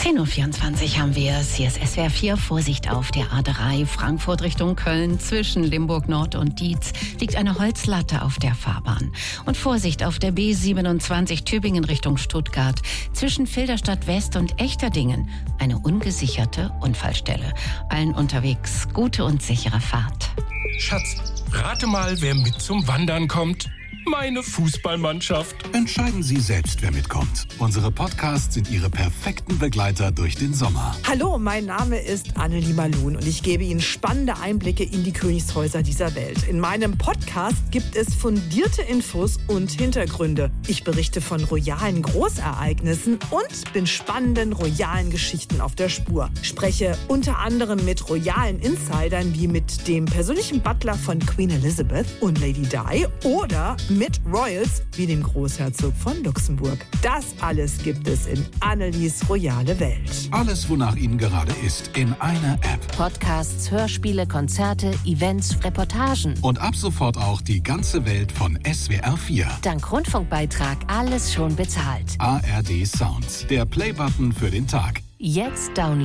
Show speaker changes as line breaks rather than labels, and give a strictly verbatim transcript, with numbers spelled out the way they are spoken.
zehn Uhr vierundzwanzig haben wir es. Hier ist S W R vier. Vorsicht auf der A drei Frankfurt Richtung Köln. Zwischen Limburg Nord und Dietz liegt eine Holzlatte auf der Fahrbahn. Und Vorsicht auf der B siebenundzwanzig Tübingen Richtung Stuttgart. Zwischen Filderstadt West und Echterdingen eine ungesicherte Unfallstelle. Allen unterwegs gute und sichere Fahrt.
Schatz, rate mal, wer mit zum Wandern kommt. Meine Fußballmannschaft.
Entscheiden Sie selbst, wer mitkommt. Unsere Podcasts sind Ihre perfekten Begleiter durch den Sommer.
Hallo, mein Name ist Annelie Malun und ich gebe Ihnen spannende Einblicke in die Königshäuser dieser Welt. In meinem Podcast gibt es fundierte Infos und Hintergründe. Ich berichte von royalen Großereignissen und bin spannenden royalen Geschichten auf der Spur. Spreche unter anderem mit royalen Insidern wie mit dem persönlichen Butler von Queen Elizabeth und Lady Di oder mit Royals wie dem Großherzog von Luxemburg. Das alles gibt es in Annelies royale Welt.
Alles, wonach Ihnen gerade ist, in einer App.
Podcasts, Hörspiele, Konzerte, Events, Reportagen.
Und ab sofort auch die ganze Welt von S W R vier.
Dank Rundfunkbeitrag alles schon bezahlt.
A R D Sounds, der Playbutton für den Tag.
Jetzt downloaden.